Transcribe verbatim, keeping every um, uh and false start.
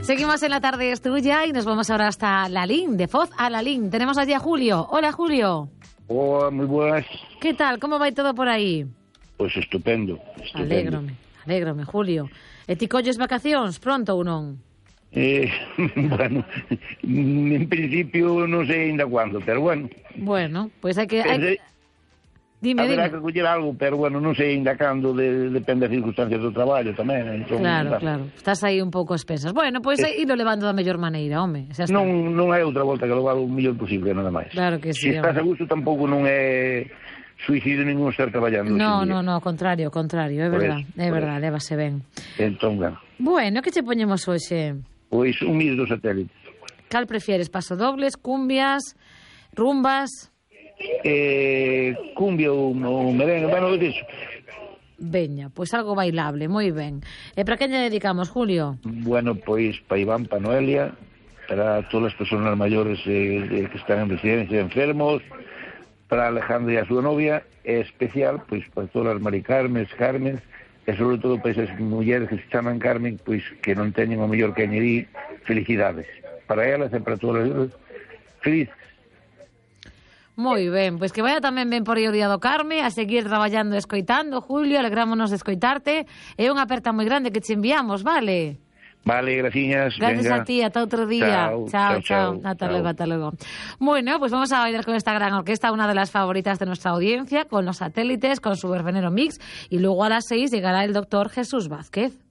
Seguimos en La Tarde es Tuya y nos vamos ahora hasta Lalín, de Foz a Lalín. Tenemos allí a Julio. Hola, Julio. Hola, moi boas. ¿Qué tal? ¿Cómo va todo por aí? Pois pues estupendo, estupendo. Alégrome, alégrome, Julio. E ti colles vacacións pronto ou non? Eh, bueno, en principio non sei ainda cuándo, pero bueno. Bueno, pois pues hai que... Hai... Pensei, Dime, haberá dime. que coller algo, pero bueno, non sei ainda cando, de, depende das circunstancias do traballo tamén. Entón, Claro, tá. claro. Estás aí un pouco espesas. Bueno, pois pues, Es... ido levando da mellor maneira, home. Xa está. Non, non hai outra volta que levar o mellor posible, nada máis. Claro que sí. Se estás a gusto tampouco non é suicidio ningún estar traballando. No, no, no, ao contrario, ao contrario, é verdad, é verdad, lévase ben. Entón, bueno. Bueno, que che poñemos hoxe? Pois un mil dos satélites. Cal prefieres, pasodobles, cumbias, rumbas? Eh, cumbia ou, ou merengue, bueno, disso. Veña, pois algo bailable, moi ben. E para quen lle dedicamos, Julio? Bueno, pois para Iván, para Noelia, para todas as persoas maiores eh, que están en residencia enfermos, para Alejandra e a súa novia, e especial, pois para todas as Mari Carmen, Carmen, e sobre todo para esas mulleres que se chaman Carmen, pois que non teñen o mellor que añadir, felicidades. Para elas e para todas as felices. Moi ben, pois que vaya tamén ben por aí o día do Carme, a seguir traballando e escoitando, Julio, alegrámonos de escoitarte, e unha aperta moi grande que che enviamos, vale? Vale, graciñas. Gracias venga. a ti, ata outro día. Chao, chao, chao, chao. chao. Hasta Chao. luego, hasta luego. Bueno, pues vamos a bailar con esta gran orquesta, una de las favoritas de nuestra audiencia, con los satélites, con su verbenero mix, y luego a las seis llegará el doctor Jesús Vázquez.